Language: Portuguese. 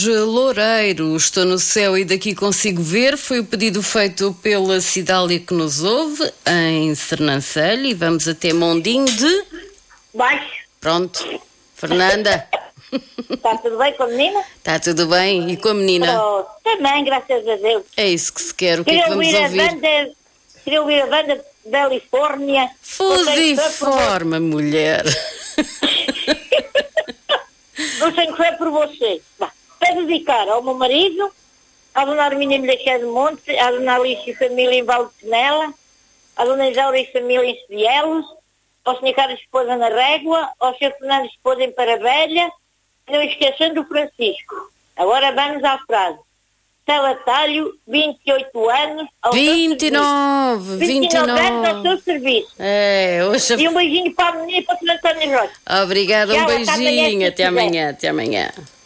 Loureiro, estou no céu e daqui consigo ver. Foi o pedido feito pela Cidália que nos ouve em Sernancelho e vamos até Mondinho de... Baixo. Pronto. Fernanda. Está tudo bem com a menina? Está tudo bem? E com a menina? Oh, também, graças a Deus. É isso que se quer. O que é que vamos ouvir? Queria ouvir a banda Califórnia. Fusiforme, mulher. Não sei o que foi por você. Para dedicar ao meu marido, à dona Arminha Milhaché de Monte, à dona Alice e família em Valde Penela, à dona Isaura e família em Sevielos, ao Sr. Carlos Esposa na Régua, ao Sr. Fernando Esposa em Paravelha, não esquecendo o Francisco. Agora vamos à frase. Cela Talho, 28 anos ao 29 anos ao seu serviço. Hoje... E um beijinho para a menina e para o Sr. António Rocha. Obrigada, um beijinho. Até amanhã.